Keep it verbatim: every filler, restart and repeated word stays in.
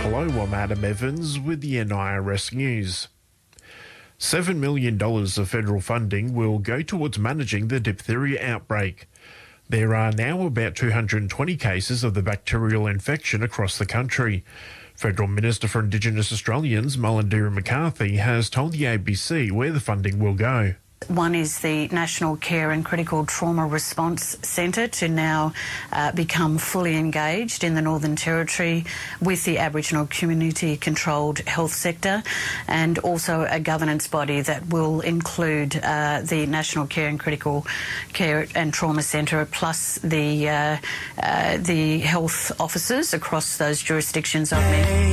Hello, I'm Adam Evans with the N I R S News. seven million dollars of federal funding will go towards managing the diphtheria outbreak. There are now about two hundred twenty cases of the bacterial infection across the country. Federal Minister for Indigenous Australians, Mullendera McCarthy, has told the A B C where the funding will go. One is the National Care and Critical Trauma Response Centre to now uh, become fully engaged in the Northern Territory with the Aboriginal community-controlled health sector, and also a governance body that will include uh, the National Care and Critical Care and Trauma Centre plus the, uh, uh, the health officers across those jurisdictions I've mentioned.